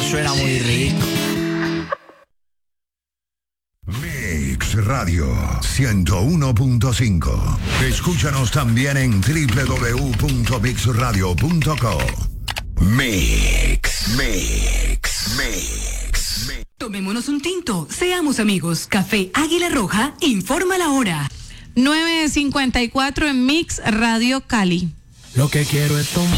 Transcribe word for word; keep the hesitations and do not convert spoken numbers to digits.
suena muy rico. Mix Radio ciento uno punto cinco. Escúchanos también en doble u doble u doble u punto mix radio punto co. Mix, Mix, Mix, Mix. Tomémonos un tinto, seamos amigos. Café Águila Roja informa la hora. nueve cincuenta y cuatro en Mix Radio Cali. Lo que quiero es tomar.